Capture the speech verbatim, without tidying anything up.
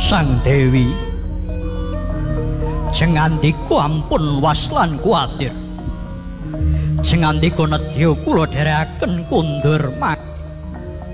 Sang Dewi jengandika ampun waslan kuatir jengandika nedya kula dherekaken kundur mak